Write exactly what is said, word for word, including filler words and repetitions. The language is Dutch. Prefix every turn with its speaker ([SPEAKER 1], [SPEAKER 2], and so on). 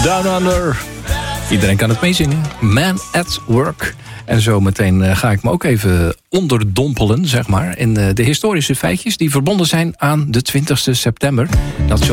[SPEAKER 1] Down Under. Iedereen kan het meezingen. Man at Work. En zo meteen uh, ga ik me ook even onderdompelen, zeg maar, in uh, de historische feitjes die verbonden zijn aan de twintigste september. Dat zo